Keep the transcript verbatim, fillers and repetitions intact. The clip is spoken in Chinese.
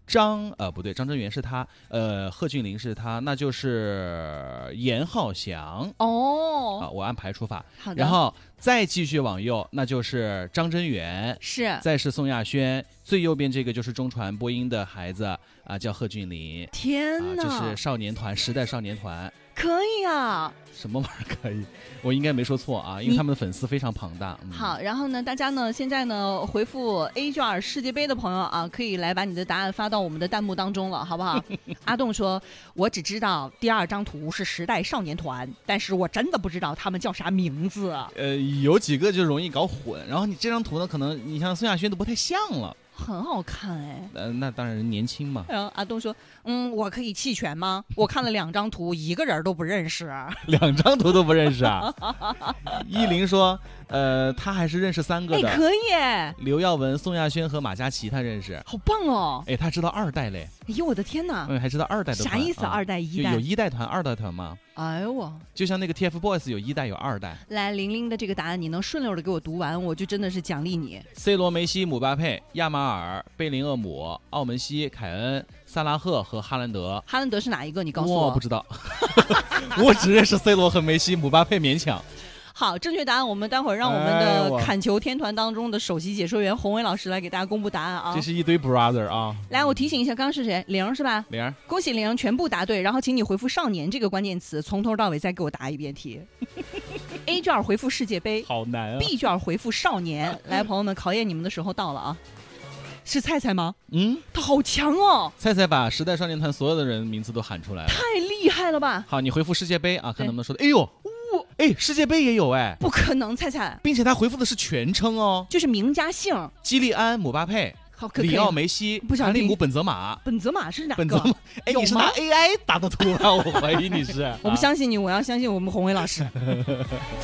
张呃不对，张真源是他，呃贺峻霖是他，那就是严浩翔哦。 啊，我按排除法。 好的。 然后再继续往右，那就是张真源， 是， 再是宋亚轩，最右边这个就是中传播音的孩子啊，叫贺峻霖。 天哪， 啊，这是少年团，时代少年团。 可以啊， 什么玩意儿可以？我应该没说错啊，因为他们的粉丝非常庞大。嗯、 好，然后呢，大家呢现在呢回复 A 卷世界杯的朋友啊，可以来把你的答案发到我们的弹幕当中了，好不好？阿栋说，我只知道第二张图是时代少年团，但是我真的不知道他们叫啥名字。 呃，有几个就容易搞混，然后你这张图呢，可能你像孙亚轩都不太像了。 很好看哎， 呃，那当然年轻嘛。 然后阿东说：“嗯，我可以弃权吗？我看了两张图，一个人都不认识。 两张图都不认识啊？”依林说：“呃，他还是认识三个的。” 哎，可以。 刘耀文、宋亚轩和马嘉祺他认识， 好棒哦！ 哎，他知道二代嘞。 哎呦，我的天哪！ 嗯，还知道二代的团。 啥意思？ 啊、 二代、一代有一代团、二代团吗？ 哎呦我， 就像那个 T F BOYS 有一代有二代。 来，玲玲的这个答案你能顺溜的给我读完，我就真的是奖励你。 C 罗、梅西、姆巴佩、亚马尔、贝林厄姆、奥门西、凯恩、萨拉赫和哈兰德。 哈兰德是哪一个？你告诉我。 我不知道，我只认识 C 罗和梅西，姆巴佩勉强。 好，正确答案我们待会儿让我们的砍球天团当中的首席解说员洪伟老师来给大家公布答案啊。 这是一堆 brother 啊！ 来，我提醒一下，刚刚是谁？玲是吧？ 玲， 恭喜玲全部答对，然后请你回复少年这个关键词，从头到尾再给我答一遍题。A 卷回复世界杯， 好难啊。 B 卷回复少年，来，朋友们，考验你们的时候到了啊！是菜菜吗？ 嗯， 他好强哦！ 菜菜把时代少年团所有的人名字都喊出来了， 太厉害了吧！ 好，你回复世界杯啊，看能不能说的。哎呦，哎，世界杯也有哎， 不可能，菜菜， 并且他回复的是全称哦， 就是名加姓， 基利安、姆巴佩、 好， 里奥、梅西、卡利姆、本泽马。 本泽马是哪个？ 本泽马，哎，你是拿 A I 打的图啊？我怀疑你是。 我不相信你，我要相信我们洪伟老师。